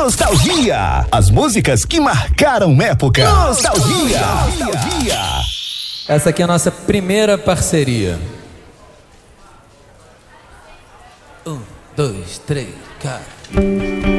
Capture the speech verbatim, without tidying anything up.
Nostalgia. As músicas que marcaram época. Nostalgia. Nostalgia. Essa aqui é a nossa primeira parceria. Um, dois, três, cara.